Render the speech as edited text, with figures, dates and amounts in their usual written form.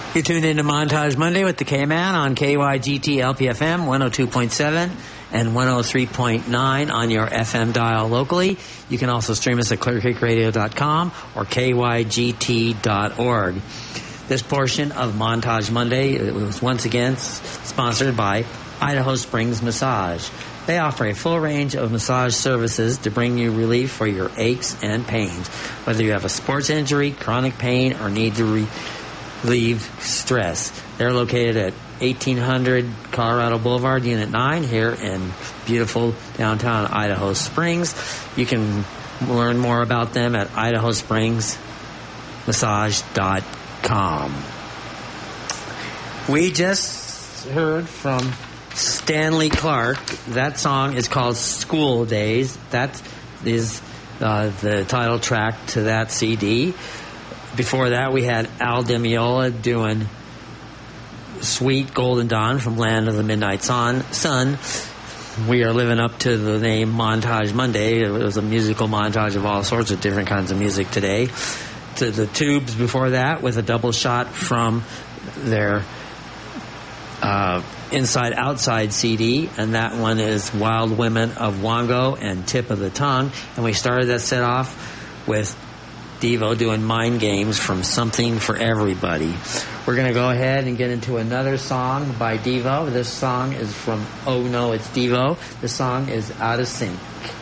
You're tuned into Montage Monday with the K-Man on KYGT LPFM 102.7 and 103.9 on your FM dial locally. You can also stream us at ClearCreekRadio.com or KYGT.org. This portion of Montage Monday was once again sponsored by Idaho Springs Massage. They offer a full range of massage services to bring you relief for your aches and pains. Whether you have a sports injury, chronic pain, or need to relieve stress. They're located at 1800 Colorado Boulevard, Unit 9, here in beautiful downtown Idaho Springs. You can learn more about them at idahospringsmassage.com. We just heard from Stanley Clark. That song is called School Days. That is the title track to that CD. Before that, we had Al Di Meola doing Sweet Golden Dawn from Land of the Midnight Sun. We are living up to the name Montage Monday. It was a musical montage of all sorts of different kinds of music today. To the Tubes before that with a double shot from their Inside Outside CD, and that one is Wild Women of Wango and Tip of the Tongue. And we started that set off with Devo doing Mind Games from Something for Everybody. We're going to go ahead and get into another song by Devo. This song is from Oh No, It's Devo. This song is Out of Sync.